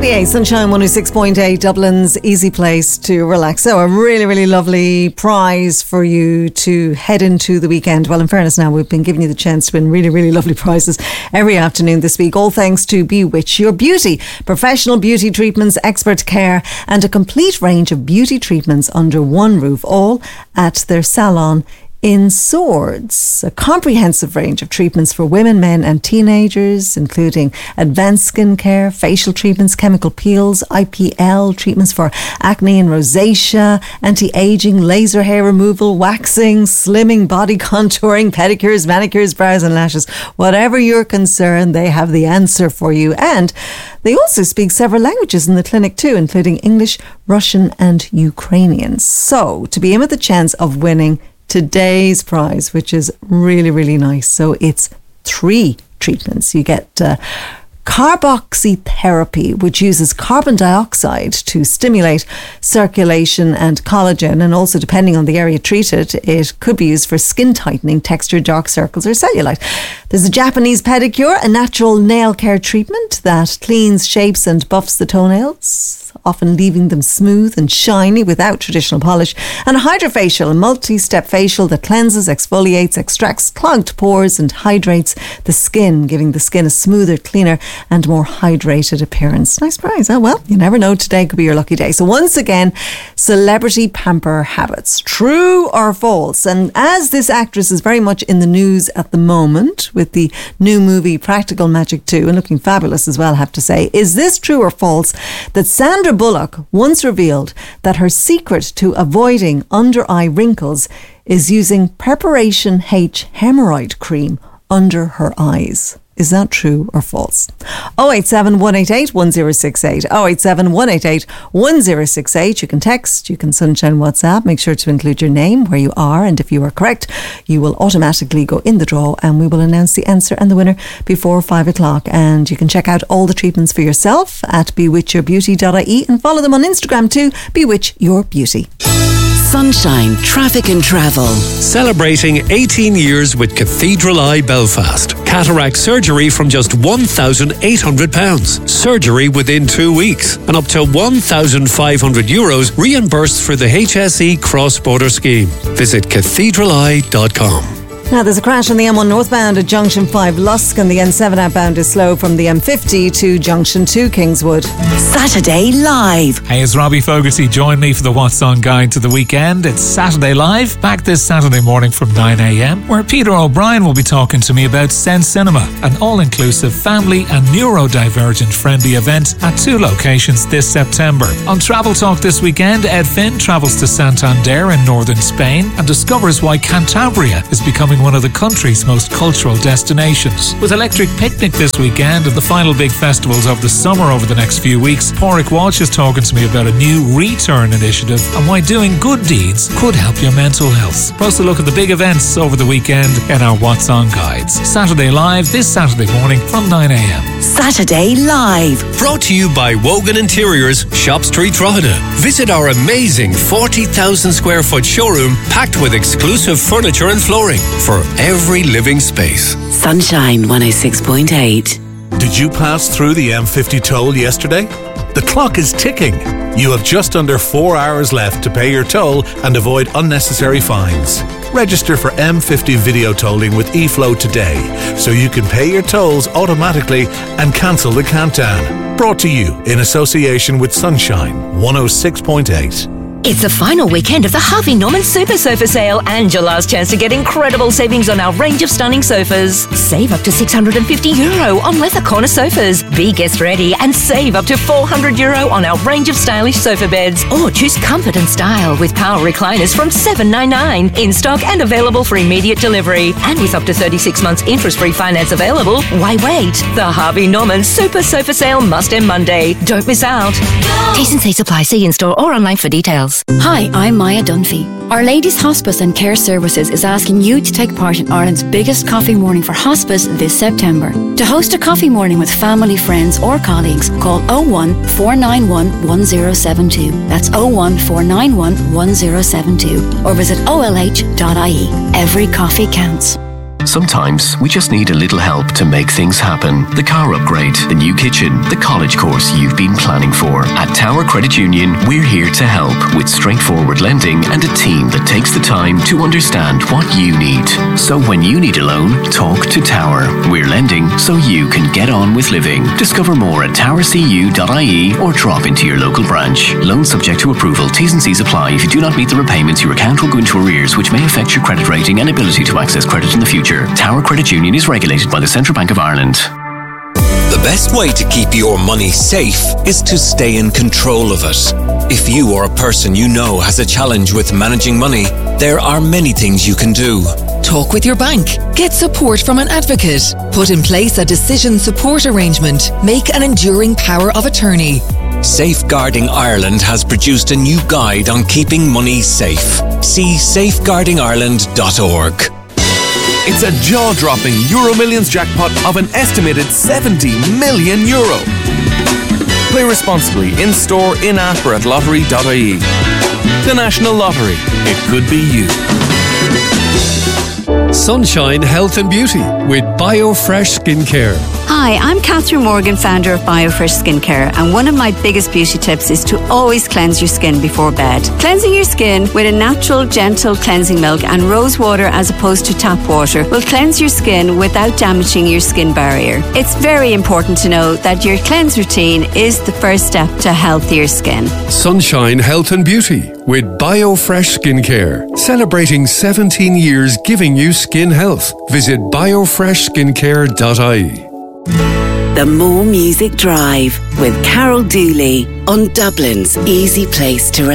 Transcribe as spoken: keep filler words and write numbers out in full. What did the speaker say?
ninety-eight Sunshine one oh six point eight, Dublin's easy place to relax. So a really, really lovely prize for you to head into the weekend. Well, in fairness now, we've been giving you the chance to win really, really lovely prizes every afternoon this week, all thanks to Bewitch Your Beauty. Professional beauty treatments, expert care and a complete range of beauty treatments under one roof, all at their salon in Swords. A comprehensive range of treatments for women, men and teenagers, including advanced skin care, facial treatments, chemical peels, I P L, treatments for acne and rosacea, anti-aging, laser hair removal, waxing, slimming, body contouring, pedicures, manicures, brows and lashes. Whatever your concern, they have the answer for you. And they also speak several languages in the clinic too, including English, Russian and Ukrainian. So, to be in with the chance of winning today's prize, which is really, really nice. So it's three treatments. You get uh, carboxytherapy, which uses carbon dioxide to stimulate circulation and collagen. And also, depending on the area treated, it could be used for skin tightening, texture, dark circles or cellulite. There's a Japanese pedicure, a natural nail care treatment that cleans, shapes and buffs the toenails, often leaving them smooth and shiny without traditional polish. And a hydrofacial, a multi-step facial that cleanses, exfoliates, extracts clogged pores and hydrates the skin, giving the skin a smoother, cleaner and more hydrated appearance. Nice prize. Oh, well, you never know. Today could be your lucky day. So once again, celebrity pamper habits. True or false? And as this actress is very much in the news at the moment with the new movie Practical Magic two, and looking fabulous as well, I have to say, is this true or false that Sandra Bullock once revealed that her secret to avoiding under-eye wrinkles is using Preparation H hemorrhoid cream under her eyes? Is that true or false? oh eight seven, one eight eight, one oh six eight. oh eight seven, one eight eight, one oh six eight. You can text, you can Sunshine WhatsApp. Make sure to include your name, where you are, and if you are correct, you will automatically go in the draw and we will announce the answer and the winner before five o'clock. And you can check out all the treatments for yourself at bewitch your beauty dot I E and follow them on Instagram too, Bewitch Your Beauty. Sunshine Traffic and Travel. Celebrating eighteen years with Cathedral Eye Belfast. Cataract surgery from just one thousand eight hundred pounds. Surgery within two weeks. And up to one thousand five hundred euros reimbursed for the H S E cross-border scheme. Visit cathedral eye dot com. Now, there's a crash on the M one northbound at Junction five Lusk, and the N seven outbound is slow from the M fifty to Junction two Kingswood. Saturday Live. Hey, it's Robbie Fogarty. Join me for the What's On guide to the weekend. It's Saturday Live, back this Saturday morning from nine a.m, where Peter O'Brien will be talking to me about Sense Cinema, an all-inclusive family and neurodivergent friendly event at two locations this September. On Travel Talk this weekend, Ed Finn travels to Santander in northern Spain and discovers why Cantabria is becoming one of the country's most cultural destinations. With Electric Picnic this weekend and the final big festivals of the summer over the next few weeks, Pádraig Walsh is talking to me about a new return initiative and why doing good deeds could help your mental health. Plus a look at the big events over the weekend in our What's On guides. Saturday Live this Saturday morning from nine a.m. Saturday Live. Brought to you by Wogan Interiors, Shop Street, Drogheda. Visit our amazing forty thousand square foot showroom packed with exclusive furniture and flooring for every living space. Sunshine one oh six point eight. Did you pass through the M fifty toll yesterday? The clock is ticking. You have just under four hours left to pay your toll and avoid unnecessary fines. Register for M fifty video tolling with eFlow today so you can pay your tolls automatically and cancel the countdown. Brought to you in association with Sunshine one oh six point eight. It's the final weekend of the Harvey Norman Super Sofa Sale and your last chance to get incredible savings on our range of stunning sofas. Save up to six hundred fifty euro on leather corner sofas. Be guest ready and save up to four hundred euro on our range of stylish sofa beds. Or choose comfort and style with power recliners from seven ninety-nine. In stock and available for immediate delivery. And with up to thirty-six months interest-free finance available, why wait? The Harvey Norman Super Sofa Sale must end Monday. Don't miss out. T's and C's apply. See in-store or online for details. Hi, I'm Maya Dunphy. Our Ladies Hospice and Care Services is asking you to take part in Ireland's biggest coffee morning for hospice this September. To host a coffee morning with family, friends or colleagues, call oh one, four nine one, one oh seven two. That's oh one, four nine one, one oh seven two. Or visit O L H dot I E. Every coffee counts. Sometimes we just need a little help to make things happen. The car upgrade, the new kitchen, the college course you've been planning for. At Tower Credit Union, we're here to help with straightforward lending and a team that takes the time to understand what you need. So when you need a loan, talk to Tower. We're lending so you can get on with living. Discover more at tower c u dot i e or drop into your local branch. Loan subject to approval. T's and C's apply. If you do not meet the repayments, your account will go into arrears, which may affect your credit rating and ability to access credit in the future. Tower Credit Union is regulated by the Central Bank of Ireland. The best way to keep your money safe is to stay in control of it. If you or a person you know has a challenge with managing money, there are many things you can do. Talk with your bank. Get support from an advocate. Put in place a decision support arrangement. Make an enduring power of attorney. Safeguarding Ireland has produced a new guide on keeping money safe. See safeguarding ireland dot org. It's a jaw-dropping Euro Millions jackpot of an estimated seventy million euro. Play responsibly in-store, in-app or at lottery dot i e. The National Lottery. It could be you. Sunshine Health and Beauty with BioFresh Skincare. Hi, I'm Catherine Morgan, founder of BioFresh Skincare, and one of my biggest beauty tips is to always cleanse your skin before bed. Cleansing your skin with a natural, gentle cleansing milk and rose water as opposed to tap water will cleanse your skin without damaging your skin barrier. It's very important to know that your cleanse routine is the first step to healthier skin. Sunshine Health and Beauty with BioFresh Skincare. Celebrating seventeen years giving you skin health. Visit biofresh skincare dot i e. The More Music Drive with Carol Dooley on Dublin's easy place to relax.